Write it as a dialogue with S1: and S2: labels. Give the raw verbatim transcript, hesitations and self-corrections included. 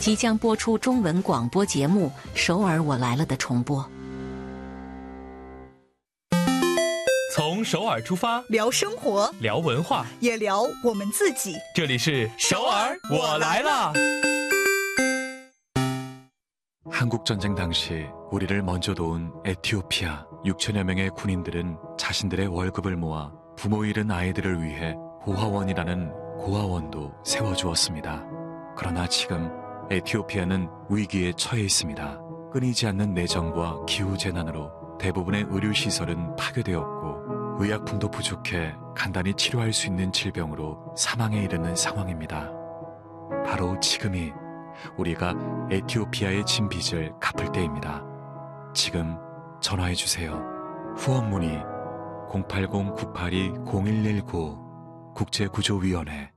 S1: 即将播出中文广播节目《首尔我来了》的重播。
S2: 从首尔出发，
S3: 聊生活，
S2: 聊文化，
S3: 也聊我们自己。
S2: 这里是首尔我来了。
S4: 한국전쟁 당시 우리를 먼저 도운 에티오피아 육천여 명의 군인들은 자신들의 월급을 모아 부모 잃은 아이들을 위해 고아원이라는 고아원도 세워주었습니다. 그러나 지금 에티오피아는 위기에 처해 있습니다. 끊이지 않는 내전과 기후재난으로 대부분의 의료시설은 파괴되었고 의약품도 부족해 간단히 치료할 수 있는 질병으로 사망에 이르는 상황입니다. 바로 지금이 우리가 에티오피아의 진 빚을 갚을 때입니다. 지금 전화해주세요. 후원 문의 공팔공 구팔이 공일일구 국제구조위원회